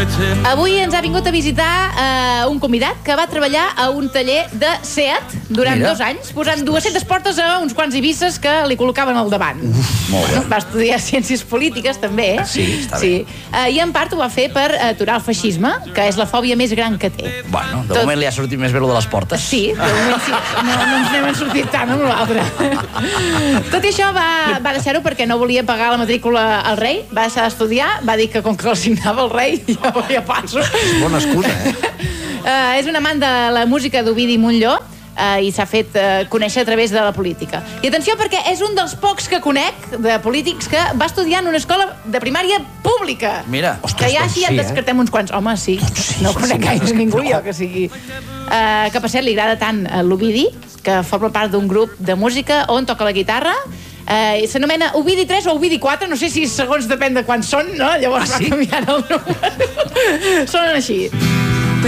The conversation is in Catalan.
Avui ens ha vingut a visitar un convidat que va treballar a un taller de SEAT durant 2 anys, posant 200 portes a uns quants Ibises que li col·locaven al davant. Molt bé. Va estudiar ciències polítiques, també. Sí, està bé. I en part ho va fer per aturar el feixisme, que és la fòbia més gran que té. Bueno, de moment li ha sortit més bé lo de les portes. Sí, de moment sí. No ens n'hem sortit tant amb l'altre. Tot i això va deixar-ho perquè no volia pagar la matrícula al rei, va deixar d'estudiar, va dir que com que el signava el rei, ja passo. És bona excusa, eh? És un amant de la música d'Ovidi Montllor i s'ha fet conèixer a través de la política. I atenció, perquè és un dels pocs que conec de polítics que va estudiar en una escola de primària pública. Mira, que ja així ja en descartem uns quants. Home, sí, no conec gaire ningú, jo que sigui. Que per cert li agrada tant l'Ovidi, que forma part d'un grup de música on toca la guitarra. S'anomena Ovidi 3 o Ovidi 4, no sé si segons depèn de quan són, no? Llavors va canviant el número. Sonen així.